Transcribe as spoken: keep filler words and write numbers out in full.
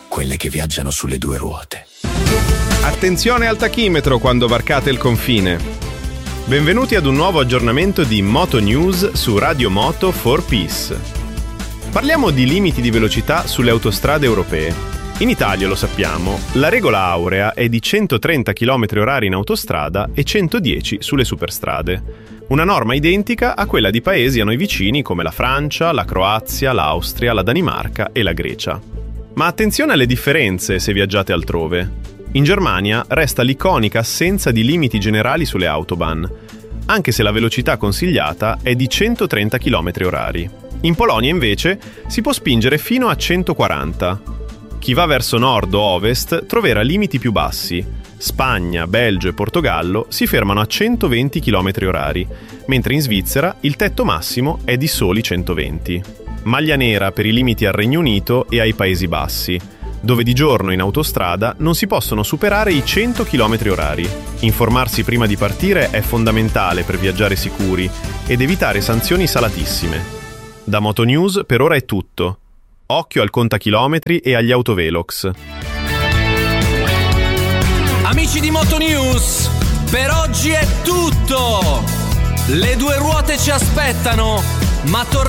quelle che viaggiano sulle due ruote. Attenzione al tachimetro quando varcate il confine. Benvenuti ad un nuovo aggiornamento di Moto News su Radio Moto for Peace. Parliamo di limiti di velocità sulle autostrade europee. In Italia, lo sappiamo, la regola aurea è di centotrenta chilometri orari in autostrada e centodieci sulle superstrade. Una norma identica a quella di paesi a noi vicini come la Francia, la Croazia, l'Austria, la Danimarca e la Grecia. Ma attenzione alle differenze se viaggiate altrove. In Germania resta l'iconica assenza di limiti generali sulle autobahn, anche se la velocità consigliata è di centotrenta chilometri orari. In Polonia, invece, si può spingere fino a centoquaranta. Chi va verso nord o ovest troverà limiti più bassi. Spagna, Belgio e Portogallo si fermano a centoventi chilometri orari, mentre in Svizzera il tetto massimo è di soli centoventi. Maglia nera per i limiti al Regno Unito e ai Paesi Bassi, dove di giorno in autostrada non si possono superare i cento chilometri orari. Informarsi prima di partire è fondamentale per viaggiare sicuri ed evitare sanzioni salatissime. Da Moto News per ora è tutto. Occhio al contachilometri e agli autovelox. Amici di Moto News, per oggi è tutto! Le due ruote ci aspettano, ma torniamo